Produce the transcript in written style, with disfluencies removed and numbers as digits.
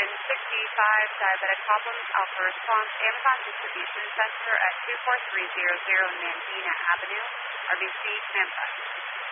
Diabetic Problems Alpha Response Amazon Distribution Center at 24300 Nandina Avenue, RBC, Tampa.